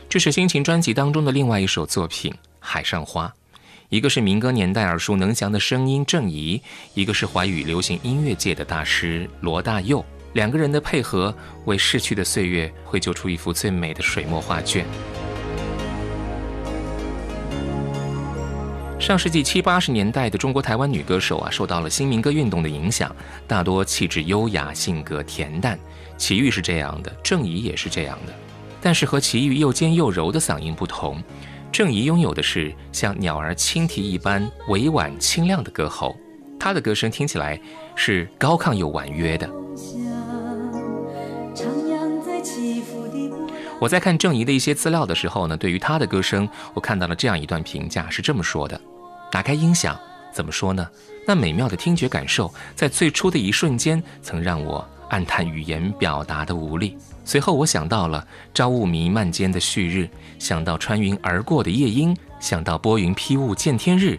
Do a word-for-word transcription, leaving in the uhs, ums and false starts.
这是心情专辑当中的另外一首作品《海上花》，一个是民歌年代耳熟能详的声音郑怡，一个是华语流行音乐界的大师罗大佑，两个人的配合为逝去的岁月绘就出一幅最美的水墨画卷。上世纪七八十年代的中国台湾女歌手啊，受到了新民歌运动的影响，大多气质优雅，性格恬淡。齐豫是这样的，郑怡也是这样的。但是和齐豫又尖又柔的嗓音不同，郑怡拥有的是像鸟儿轻啼一般委婉清亮的歌喉，她的歌声听起来是高亢又婉约的。我在看郑怡的一些资料的时候呢，对于她的歌声，我看到了这样一段评价，是这么说的：打开音响，怎么说呢？那美妙的听觉感受，在最初的一瞬间，曾让我暗叹语言表达的无力。随后我想到了朝雾弥漫间的旭日，想到穿云而过的夜莺，想到拨云披雾见天日，